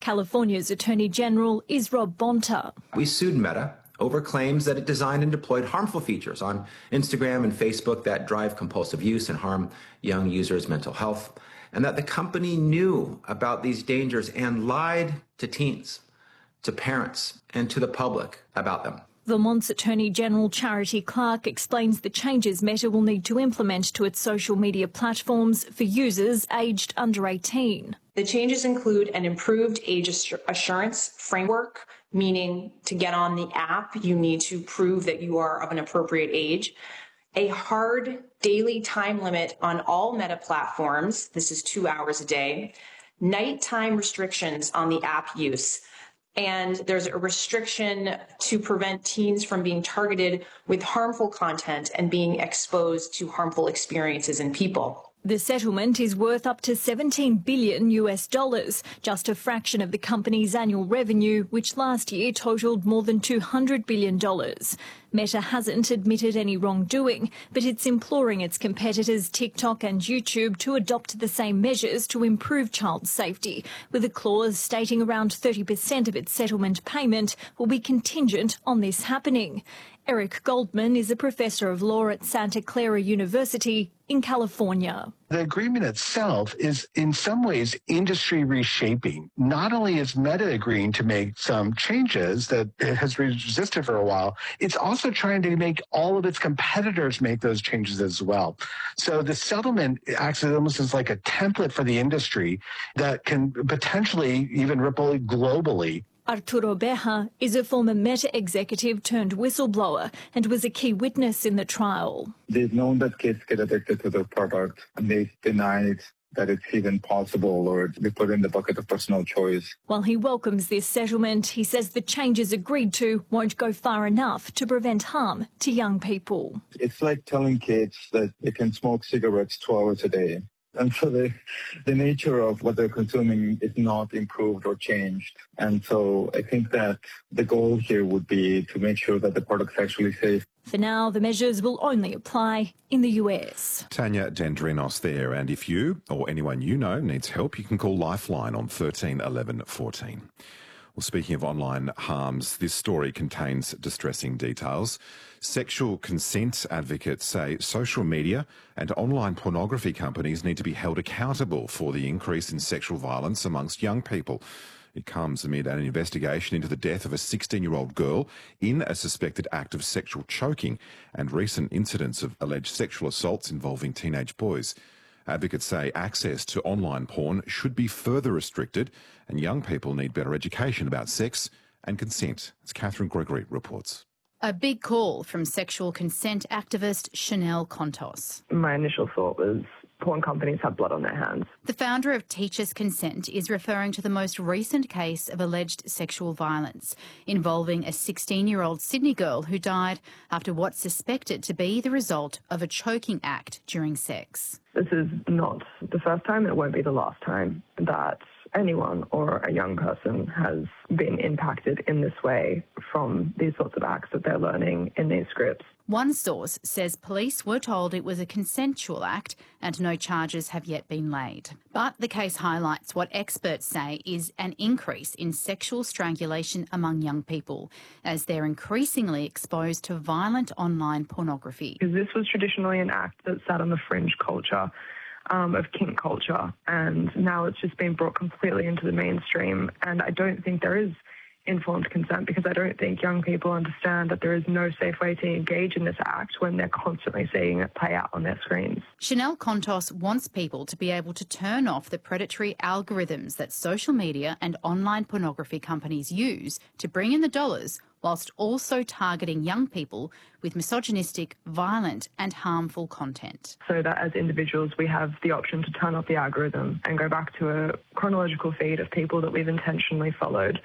California's Attorney General is Rob Bonta. We sued Meta over claims that it designed and deployed harmful features on Instagram and Facebook that drive compulsive use and harm young users' mental health, and that the company knew about these dangers and lied to teens, to parents, and to the public about them. Vermont's Attorney General Charity Clark explains the changes Meta will need to implement to its social media platforms for users aged under 18. The changes include an improved age assurance framework, meaning to get on the app, you need to prove that you are of an appropriate age. A hard daily time limit on all Meta platforms, this is 2 hours a day. Nighttime restrictions on the app use. And there's a restriction to prevent teens from being targeted with harmful content and being exposed to harmful experiences in people. The settlement is worth up to $17 billion, just a fraction of the company's annual revenue, which last year totaled more than $200 billion. Meta hasn't admitted any wrongdoing, but it's imploring its competitors TikTok and YouTube to adopt the same measures to improve child safety, with a clause stating around 30% of its settlement payment will be contingent on this happening. Eric Goldman is a professor of law at Santa Clara University in California. The agreement itself is in some ways industry reshaping. Not only is Meta agreeing to make some changes that it has resisted for a while, it's also trying to make all of its competitors make those changes as well. So the settlement acts almost as like a template for the industry that can potentially even ripple globally. Arturo Beja is a former Meta executive turned whistleblower and was a key witness in the trial. They've known that kids get addicted to the product, and they've denied that it's even possible, or they put in the bucket of personal choice. While he welcomes this settlement, he says the changes agreed to won't go far enough to prevent harm to young people. It's like telling kids that they can smoke cigarettes 2 hours a day. And so the nature of what they're consuming is not improved or changed. And so I think that the goal here would be to make sure that the product's actually safe. For now, the measures will only apply in the US. Tanya Dendrinos there. And if you or anyone you know needs help, you can call Lifeline on 13 11 14. Well, speaking of online harms, this story contains distressing details. Sexual consent advocates say social media and online pornography companies need to be held accountable for the increase in sexual violence amongst young people. It comes amid an investigation into the death of a 16-year-old girl in a suspected act of sexual choking and recent incidents of alleged sexual assaults involving teenage boys. Advocates say access to online porn should be further restricted and young people need better education about sex and consent, as Catherine Gregory reports. A big call from sexual consent activist Chanel Contos. My initial thought was porn companies have blood on their hands. The founder of Teachers Consent is referring to the most recent case of alleged sexual violence involving a 16-year-old Sydney girl who died after what's suspected to be the result of a choking act during sex. This is not the first time, it won't be the last time that anyone or a young person has been impacted in this way from these sorts of acts that they're learning in these scripts. One source says police were told it was a consensual act and no charges have yet been laid. But the case highlights what experts say is an increase in sexual strangulation among young people as they're increasingly exposed to violent online pornography. Because this was traditionally an act that sat on the fringe culture of kink culture, and now it's just been brought completely into the mainstream. And I don't think there is informed consent because I don't think young people understand that there is no safe way to engage in this act when they're constantly seeing it play out on their screens. Chanel Contos wants people to be able to turn off the predatory algorithms that social media and online pornography companies use to bring in the dollars, whilst also targeting young people with misogynistic, violent and harmful content. So that as individuals we have the option to turn off the algorithm and go back to a chronological feed of people that we've intentionally followed.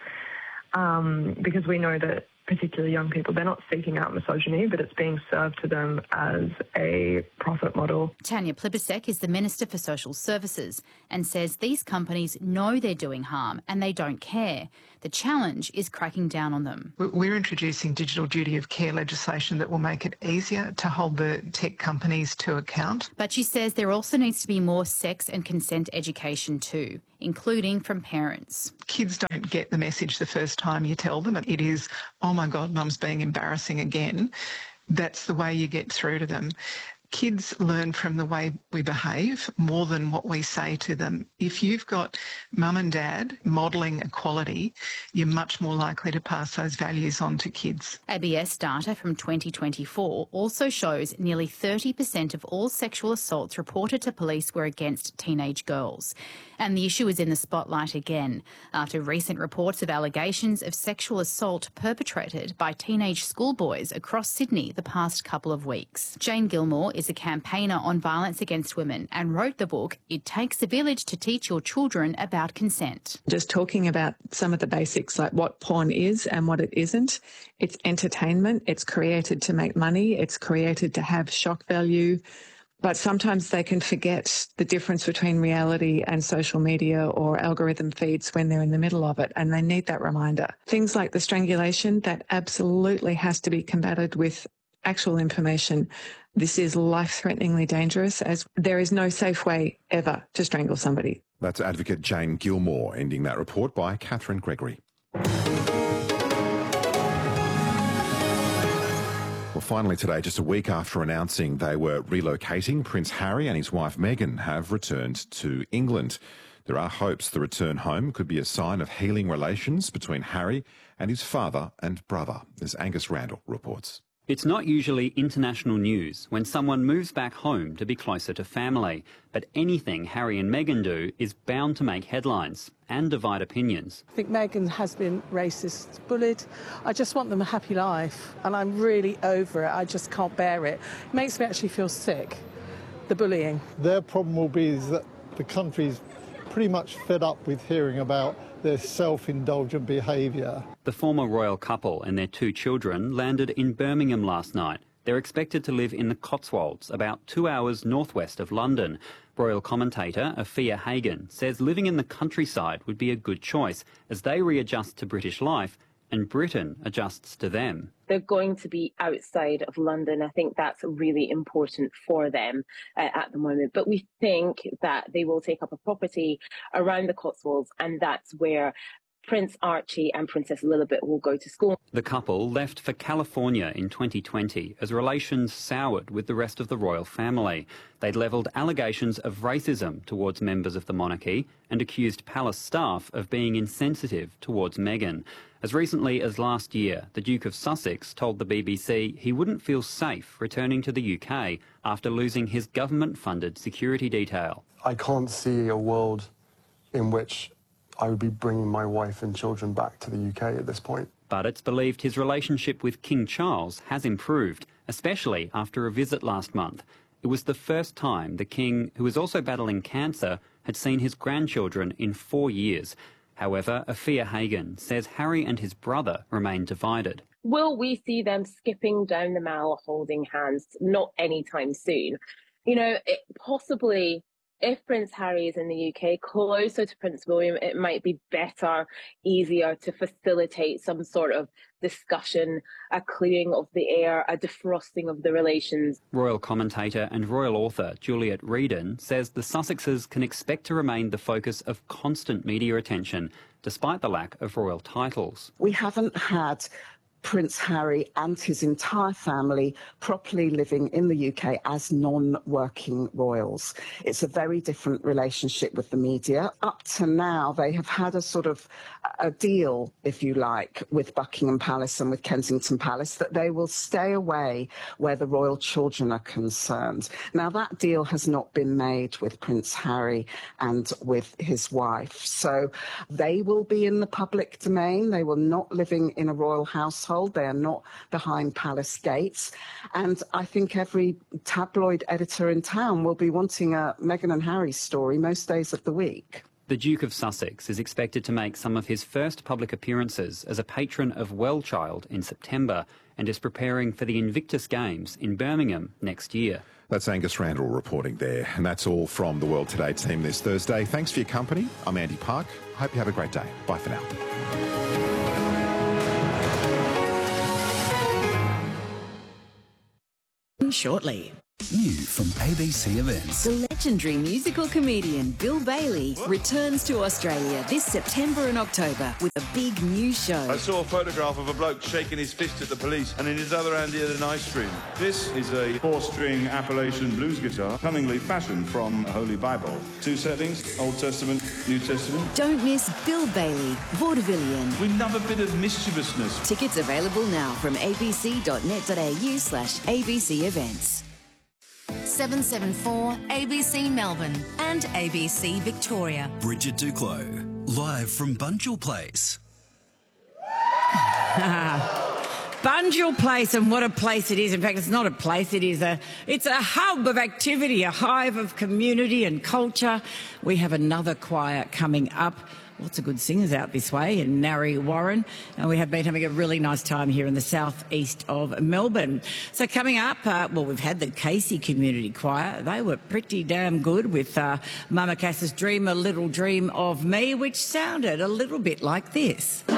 Because we know that particularly young people, they're not seeking out misogyny, but it's being served to them as a profit model. Tanya Plibersek is the Minister for Social Services and says these companies know they're doing harm and they don't care. The challenge is cracking down on them. We're introducing digital duty of care legislation that will make it easier to hold the tech companies to account. But she says there also needs to be more sex and consent education too. including from parents. Kids don't get the message the first time you tell them. It is, oh my God, mum's being embarrassing again. That's the way you get through to them. Kids learn from the way we behave more than what we say to them. If you've got mum and dad modelling equality, you're much more likely to pass those values on to kids. ABS data from 2024 also shows nearly 30% of all sexual assaults reported to police were against teenage girls. And the issue is in the spotlight again after recent reports of allegations of sexual assault perpetrated by teenage schoolboys across Sydney the past couple of weeks. Jane Gilmore is a campaigner on violence against women and wrote the book It Takes a Village to Teach Your Children About Consent. Just talking about some of the basics, like what porn is and what it isn't. It's entertainment. It's created to make money. It's created to have shock value. But sometimes they can forget the difference between reality and social media or algorithm feeds when they're in the middle of it, and they need that reminder. Things like the strangulation, that absolutely has to be combated with actual information. This is life-threateningly dangerous, as there is no safe way ever to strangle somebody. That's Advocate Jane Gilmore, ending that report by Catherine Gregory. Well, finally today, just a week after announcing they were relocating, Prince Harry and his wife Meghan have returned to England. There are hopes the return home could be a sign of healing relations between Harry and his father and brother, as Angus Randall reports. It's not usually international news when someone moves back home to be closer to family, but anything Harry and Meghan do is bound to make headlines and divide opinions. I think Meghan has been racist, bullied. I just want them a happy life, and I'm really over it. I just can't bear it. It makes me actually feel sick, the bullying. Their problem will be is that the country's pretty much fed up with hearing about their self-indulgent behaviour. The former royal couple and their 2 children landed in Birmingham last night. They're expected to live in the Cotswolds, about 2 hours northwest of London. Royal commentator Afia Hagen says living in the countryside would be a good choice as they readjust to British life and Britain adjusts to them. They're going to be outside of London. I think that's really important for them at the moment. But we think that they will take up a property around the Cotswolds, and that's where Prince Archie and Princess Lilibet will go to school. The couple left for California in 2020 as relations soured with the rest of the royal family. They'd levelled allegations of racism towards members of the monarchy and accused palace staff of being insensitive towards Meghan. As recently as last year, the Duke of Sussex told the BBC he wouldn't feel safe returning to the UK after losing his government-funded security detail. I can't see a world in which I would be bringing my wife and children back to the UK at this point. But it's believed his relationship with King Charles has improved, especially after a visit last month. It was the first time the King, who is also battling cancer, had seen his grandchildren in 4 years. However, Afia Hagen says Harry and his brother remain divided. Will we see them skipping down the Mall holding hands? Not anytime soon. You know, possibly if Prince Harry is in the UK, closer to Prince William, it might be better, easier to facilitate some sort of discussion, a clearing of the air, a defrosting of the relations. Royal commentator and royal author Juliet Reedon says the Sussexes can expect to remain the focus of constant media attention, despite the lack of royal titles. We haven't had Prince Harry and his entire family properly living in the UK as non-working royals. It's a very different relationship with the media. Up to now, they have had a sort of a deal, if you like, with Buckingham Palace and with Kensington Palace that they will stay away where the royal children are concerned. Now, that deal has not been made with Prince Harry and with his wife. So they will be in the public domain. They will not living in a royal household. They are not behind palace gates. And I think every tabloid editor in town will be wanting a Meghan and Harry story most days of the week. The Duke of Sussex is expected to make some of his first public appearances as a patron of Wellchild in September and is preparing for the Invictus Games in Birmingham next year. That's Angus Randall reporting there. And that's all from the World Today team this Thursday. Thanks for your company. I'm Andy Park. Hope you have a great day. Bye for now. Shortly. New from ABC Events. The legendary musical comedian Bill Bailey returns to Australia this September and October with a big new show. I saw a photograph of a bloke shaking his fist at the police, and in his other hand he had an ice cream. This is a 4-string Appalachian blues guitar, cunningly fashioned from a Holy Bible. 2 settings, Old Testament, New Testament. Don't miss Bill Bailey, Vaudevillian. We love a bit of mischievousness. Tickets available now from abc.net.au/ABC Events. 774 ABC Melbourne and ABC Victoria. Bridget Duclos, live from Bunjil Place. Bunjil Place, and what a place it is. In fact, it's not a place, it's a hub of activity, a hive of community and culture. We have another choir coming up. Lots of good singers out this way in Narre Warren, and we have been having a really nice time here in the southeast of Melbourne. So coming up, we've had the Casey Community Choir. They were pretty damn good with Mama Cass's Dream, A Little Dream of Me, which sounded a little bit like this.